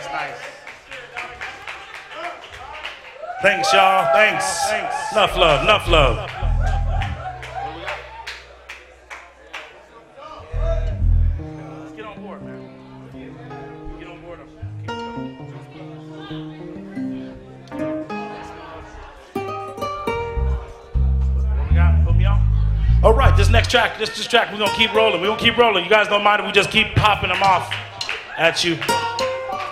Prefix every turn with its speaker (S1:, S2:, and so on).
S1: Thanks, y'all. Thanks. Enough love. Enough love. Let's get on board, man. Get on board. What we got? Put me on. All right, this next track, we're gonna keep rolling. We're gonna keep rolling. You guys don't mind if we just keep popping them off at you.